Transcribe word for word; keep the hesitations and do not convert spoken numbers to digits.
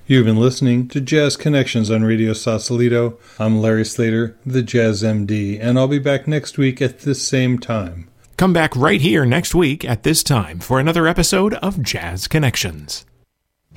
You've been listening to Jazz Connections on Radio Sausalito. I'm Larry Slater, the Jazz M D, and I'll be back next week at this same time. Come back right here next week at this time for another episode of Jazz Connections.